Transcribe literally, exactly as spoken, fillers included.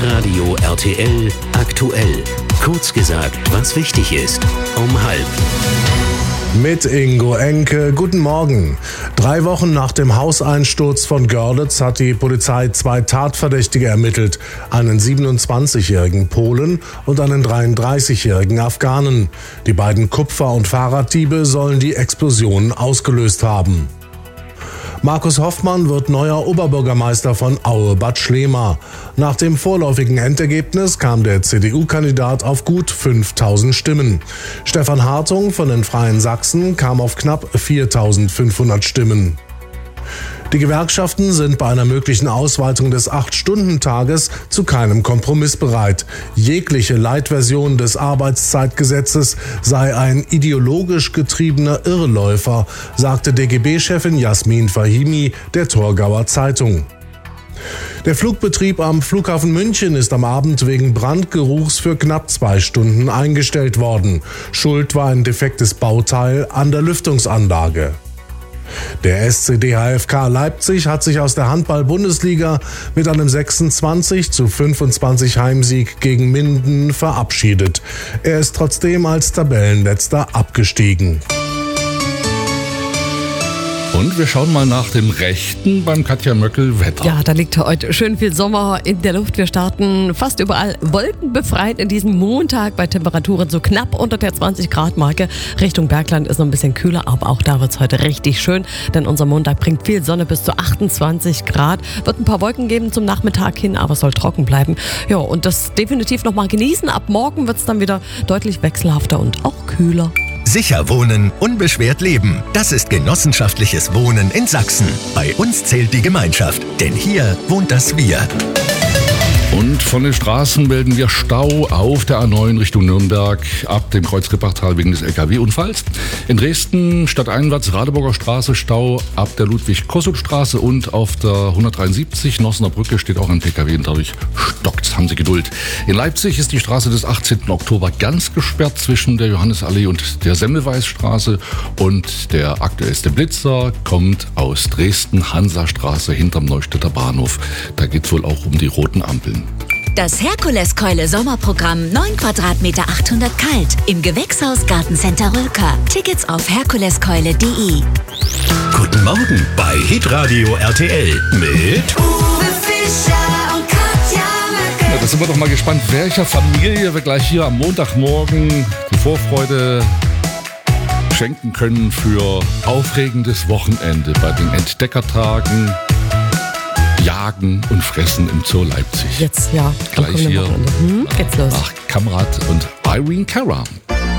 Hitradio R T L aktuell. Kurz gesagt, was wichtig ist. Um halb. Mit Ingo Enke, guten Morgen. Drei Wochen nach dem Hauseinsturz von Görlitz hat die Polizei zwei Tatverdächtige ermittelt. Einen siebenundzwanzigjährigen Polen und einen dreiunddreißigjährigen Afghanen. Die beiden Kupfer- und Fahrraddiebe sollen die Explosionen ausgelöst haben. Markus Hoffmann wird neuer Oberbürgermeister von Aue-Bad Schlema. Nach dem vorläufigen Endergebnis kam der C D U-Kandidat auf gut fünftausend Stimmen. Stefan Hartung von den Freien Sachsen kam auf knapp viertausendfünfhundert Stimmen. Die Gewerkschaften sind bei einer möglichen Ausweitung des acht-Stunden-Tages zu keinem Kompromiss bereit. Jegliche Light-Version des Arbeitszeitgesetzes sei ein ideologisch getriebener Irrläufer, sagte D G B-Chefin Jasmin Fahimi der Torgauer Zeitung. Der Flugbetrieb am Flughafen München ist am Abend wegen Brandgeruchs für knapp zwei Stunden eingestellt worden. Schuld war ein defektes Bauteil an der Lüftungsanlage. Der S C D H F K Leipzig hat sich aus der Handball-Bundesliga mit einem sechsundzwanzig zu fünfundzwanzig Heimsieg gegen Minden verabschiedet. Er ist trotzdem als Tabellenletzter abgestiegen. Und wir schauen mal nach dem Rechten beim Katja Möckel Wetter. Ja, da liegt heute schön viel Sommer in der Luft. Wir starten fast überall wolkenbefreit in diesem Montag bei Temperaturen so knapp unter der zwanzig Grad Marke. Richtung Bergland ist noch ein bisschen kühler, aber auch da wird es heute richtig schön, denn unser Montag bringt viel Sonne bis zu achtundzwanzig Grad. Wird ein paar Wolken geben zum Nachmittag hin, aber soll trocken bleiben. Ja, und das definitiv noch mal genießen. Ab morgen wird es dann wieder deutlich wechselhafter und auch kühler. Sicher wohnen, unbeschwert leben. Das ist genossenschaftliches Wohnen in Sachsen. Bei uns zählt die Gemeinschaft, denn hier wohnt das Wir. Und von den Straßen melden wir Stau auf der A neun Richtung Nürnberg ab dem Kreuzrippachtal wegen des L K W-Unfalls. In Dresden stadteinwärts Radeburger Straße Stau ab der Ludwig-Kossuth-Straße und auf der hundertdreiundsiebzig Nossener Brücke steht auch ein P K W und dadurch stockt's. Haben Sie Geduld. In Leipzig ist die Straße des achtzehnten Oktober ganz gesperrt zwischen der Johannesallee und der Semmelweisstraße und der aktuellste Blitzer kommt aus Dresden, Hansastraße hinterm Neustädter Bahnhof. Da geht's wohl auch um die roten Ampeln. Das Herkuleskeule Sommerprogramm neun Quadratmeter achthundert kalt im Gewächshaus Gartencenter Rölker. Tickets auf herkuleskeule punkt de. Guten Morgen bei Hitradio R T L mit Uwe Fischer und Katja Möckel. Ja, da sind wir doch mal gespannt, welcher Familie wir gleich hier am Montagmorgen die Vorfreude schenken können für aufregendes Wochenende bei den Entdeckertagen. Jagen und Fressen im Zoo Leipzig. Jetzt, ja. Gleich hier hm, geht's los. nach Kamrat und Irene Cara.